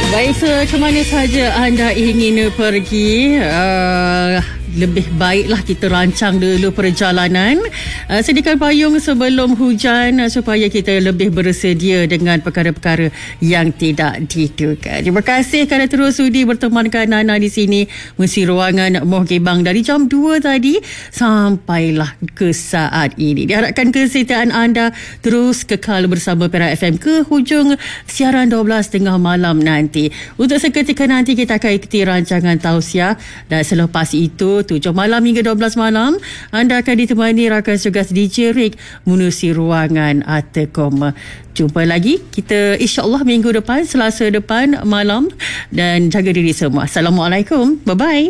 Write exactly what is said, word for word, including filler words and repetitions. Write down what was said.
Baik, so ke mana saja anda ingin pergi, uh, lebih baiklah kita rancang dulu perjalanan, uh, sediakan payung sebelum hujan uh, supaya kita lebih bersedia dengan perkara-perkara yang tidak diduga. Terima kasih kerana terus sudi bertemankan Nana di sini mengisi ruangan Moh Gebang dari jam dua tadi sampailah ke saat ini. Diharapkan kesetiaan anda terus kekal bersama Perak F M ke hujung siaran dua belas tiga puluh malam nanti. Untuk seketika nanti kita akan ikuti rancangan tausiah, dan selepas itu tujuh malam hingga dua belas malam anda akan ditemani rakan tugas D J Rick menusi ruangan Artecom. Jumpa lagi kita insya-Allah minggu depan, Selasa depan malam, dan jaga diri semua. Assalamualaikum. Bye bye.